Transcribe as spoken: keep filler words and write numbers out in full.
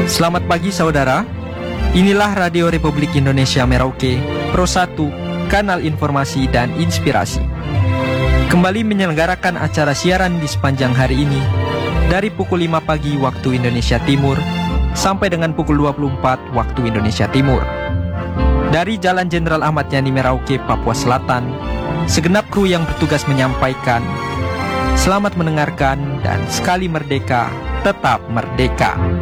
Selamat pagi saudara. Inilah Radio Republik Indonesia Merauke, Pro satu, kanal informasi dan inspirasi. Kembali menyelenggarakan acara siaran di sepanjang hari ini dari pukul lima pagi waktu Indonesia Timur sampai dengan pukul dua puluh empat waktu Indonesia Timur. Dari Jalan Jenderal Ahmad Yani Merauke, Papua Selatan, segenap kru yang bertugas menyampaikan selamat mendengarkan dan sekali merdeka, tetap merdeka.